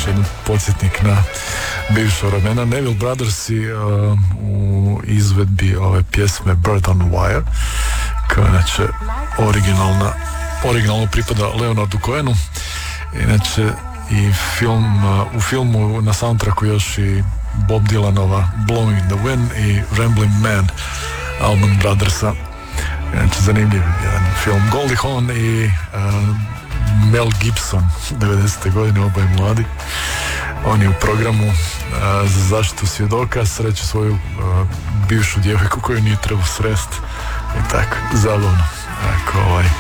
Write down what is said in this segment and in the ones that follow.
još jedan podsjetnik na bivša vremena. Neville Brothersi u izvedbi ove pjesme Bird on Wire, koja inače originalno pripada Leonardu Cohenu. Inače i u filmu na soundtracku još i Bob Dylanova Blowing in the Wind i Rambling Man Allman Brothersa. Inače zanimljiv jedan film. Goldie Hawn i Mel Gibson 90. godine, oboje mladi. On je u programu za zaštitu svjedoka, sreće svoju bivšu djevojku koju nije trebao sresti i tako, zabavno. Ako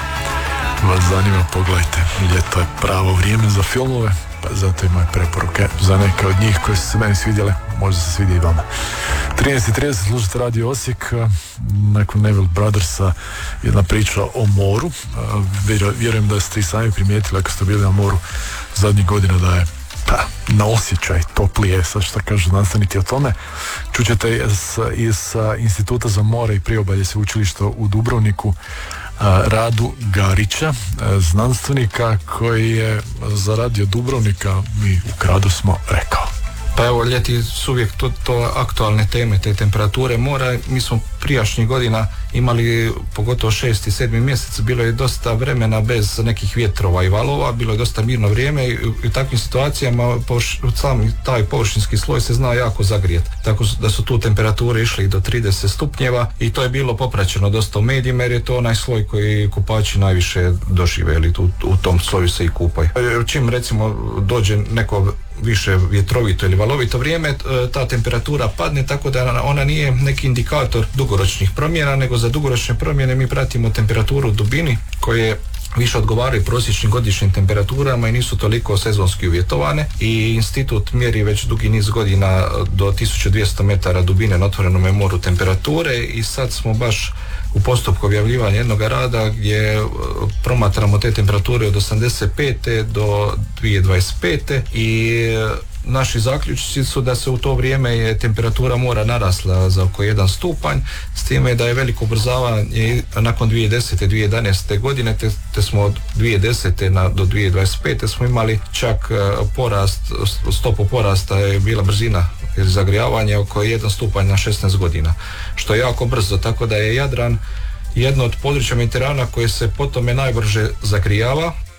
vas zanima, pogledajte, ljeto je pravo vrijeme za filmove, pa zato i moje preporuke za neke od njih koje su se meni svidjele, možda se svidi i vama. 13:30 slušate Radio Osijek. Nakon Neville Brothersa jedna priča o moru. Vjerujem da ste i sami primijetili, ako ste bili na moru zadnjih godina, da je na osjećaj toplije, sad što kažu znanstvenici o tome. Čućete iz Instituta za more i priobalje sveučilišta u Dubrovniku Radu Garića, znanstvenika koji je za Radio Dubrovnika, mi u Kradu smo, rekao. Pa evo, ljeti su uvijek to aktualne teme, te temperature mora. Mi smo prijašnjih godina imali, pogotovo 6. i 7. mjesec, bilo je dosta vremena bez nekih vjetrova i valova, bilo je dosta mirno vrijeme i u takvim situacijama sami taj površinski sloj se zna jako zagrijeti. Tako da su tu temperature išli do 30 stupnjeva i to je bilo popraćeno dosta u medijima, jer je to onaj sloj koji kupači najviše dožive, ili u tom sloju se i kupaju. Čim recimo dođe neko više vjetrovito ili valovito vrijeme, ta temperatura padne, tako da ona nije neki indikator dugoročnih promjena, nego za dugoročne promjene mi pratimo temperaturu u dubini koje više odgovaraju prosječnim godišnjim temperaturama i nisu toliko sezonski uvjetovane, i institut mjeri već dugi niz godina do 1200 metara dubine na otvorenome moru temperature, i sad smo baš u postupku objavljivanja jednog rada gdje promatramo te temperature od 85. do 2025. i naši zaključci su da se u to vrijeme je temperatura mora narasla za oko 1 stupanj, s time da je veliko ubrzavanje nakon 2010. 2011. godine, te smo od 2010. do 2025. smo imali čak stopu porasta je bila brzina zagrijavanja oko 1 stupanj na 16 godina, što je jako brzo, tako da je Jadran jedno od područja Mediterana koje se po tome najbrže zagrijava